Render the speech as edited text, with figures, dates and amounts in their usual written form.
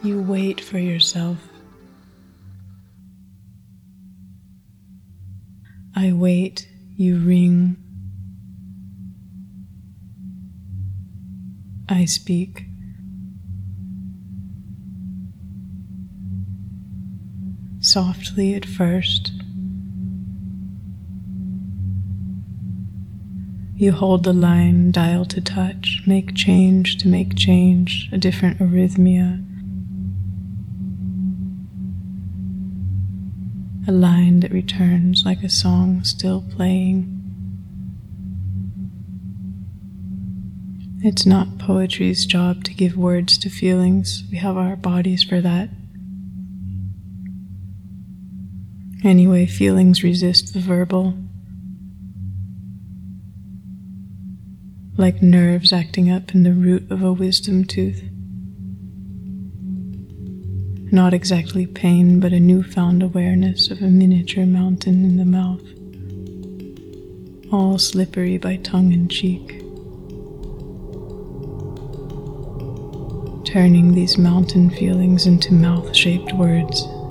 You wait for yourself. I wait, you ring. I speak. Softly at first. You hold the line, dial to touch, make change to make change, a different arrhythmia. A line that returns like a song still playing. It's not poetry's job to give words to feelings. We have our bodies for that. Anyway, feelings resist the verbal. Like nerves acting up in the root of a wisdom tooth. Not exactly pain, but a newfound awareness of a miniature mountain in the mouth, all slippery by tongue and cheek. Turning these mountain feelings into mouth-shaped words.